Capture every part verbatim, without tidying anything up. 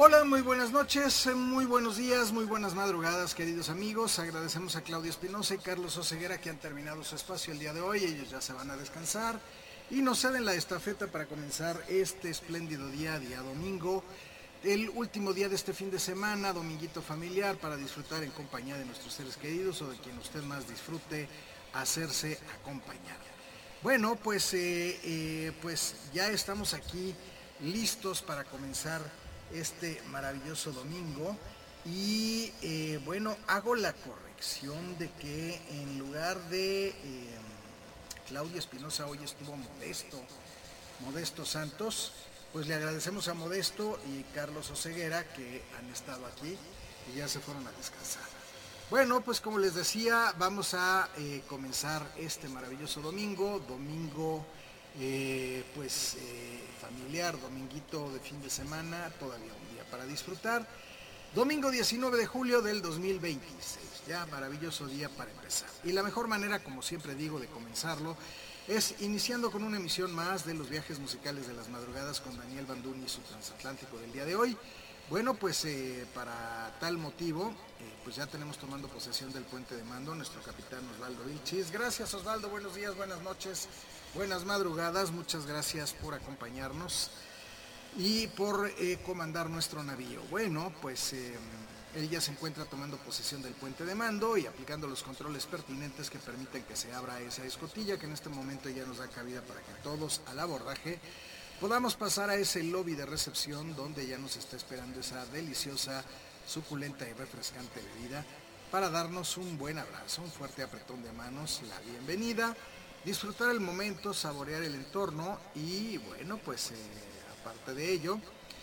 Hola, muy buenas noches, muy buenos días, muy buenas madrugadas, queridos amigos. Agradecemos a Claudia Espinosa y Carlos Oseguera que han terminado su espacio el día de hoy. Ellos ya se van a descansar y nos ceden la estafeta para comenzar este espléndido día, día domingo, el último día de este fin de semana, dominguito familiar, para disfrutar en compañía de nuestros seres queridos o de quien usted más disfrute hacerse acompañar. Bueno, pues, eh, eh, pues ya estamos aquí listos para comenzar este maravilloso domingo y eh, bueno, hago la corrección de que en lugar de eh, Claudia Espinosa hoy estuvo Modesto, Modesto Santos, pues le agradecemos a Modesto y Carlos Oseguera que han estado aquí y ya se fueron a descansar. Bueno, pues como les decía, vamos a eh, comenzar este maravilloso domingo, domingo eh, pues eh, familiar, dominguito de fin de semana, todavía un día para disfrutar. Domingo diecinueve de julio del dos mil veintiséis, ya maravilloso día para empezar. Y la mejor manera, como siempre digo, de comenzarlo es iniciando con una emisión más de los viajes musicales de las madrugadas con Daniel Banduni y su transatlántico del día de hoy. Bueno, pues eh, para tal motivo, eh, pues ya tenemos tomando posesión del puente de mando nuestro capitán Osvaldo Vilchis. Gracias Osvaldo, buenos días, buenas noches, buenas madrugadas, muchas gracias por acompañarnos y por eh, comandar nuestro navío. Bueno, pues eh, él ya se encuentra tomando posesión del puente de mando y aplicando los controles pertinentes que permiten que se abra esa escotilla que en este momento ya nos da cabida para que todos al abordaje podamos pasar a ese lobby de recepción donde ya nos está esperando esa deliciosa, suculenta y refrescante bebida para darnos un buen abrazo, un fuerte apretón de manos, la bienvenida, disfrutar el momento, saborear el entorno y bueno, pues eh, aparte de ello,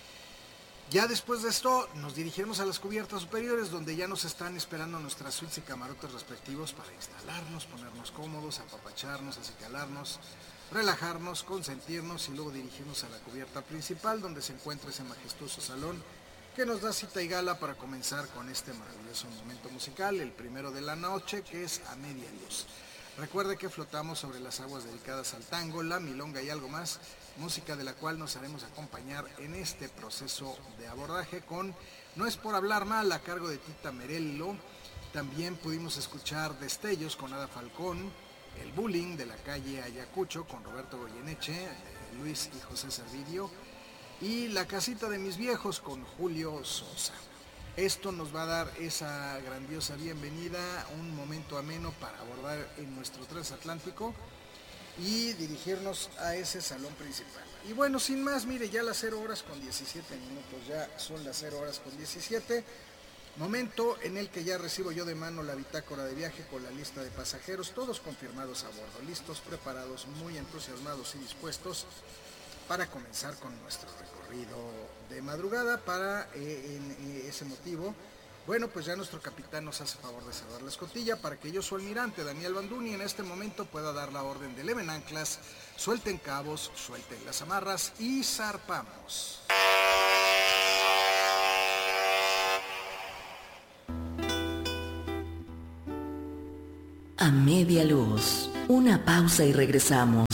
ya después de esto nos dirigiremos a las cubiertas superiores donde ya nos están esperando nuestras suites y camarotes respectivos para instalarnos, ponernos cómodos, apapacharnos, acicalarnos, relajarnos, consentirnos y luego dirigirnos a la cubierta principal donde se encuentra ese majestuoso salón que nos da cita y gala para comenzar con este maravilloso momento musical, el primero de la noche, que es A Media Luz. Recuerde que flotamos sobre las aguas dedicadas al tango, la milonga y algo más, música de la cual nos haremos acompañar en este proceso de abordaje con No es por hablar mal, a cargo de Tita Merello. También pudimos escuchar Destellos con Ada Falcón, El Bullying de la calle Ayacucho con Roberto Goyeneche, Luis y José Servideo, y La Casita de mis Viejos con Julio Sosa. Esto nos va a dar esa grandiosa bienvenida, un momento ameno para abordar en nuestro transatlántico y dirigirnos a ese salón principal. Y bueno, sin más, mire, ya las cero horas con diecisiete minutos, ya son las cero horas con diecisiete, momento en el que ya recibo yo de mano la bitácora de viaje con la lista de pasajeros, todos confirmados a bordo, listos, preparados, muy entusiasmados y dispuestos para comenzar con nuestro recorrido de madrugada. Para eh, en, eh, ese motivo, bueno, pues ya nuestro capitán nos hace favor de cerrar la escotilla para que yo, su almirante Daniel Banduni, en este momento pueda dar la orden de leven anclas, suelten cabos, suelten las amarras y zarpamos. A media luz, una pausa y regresamos.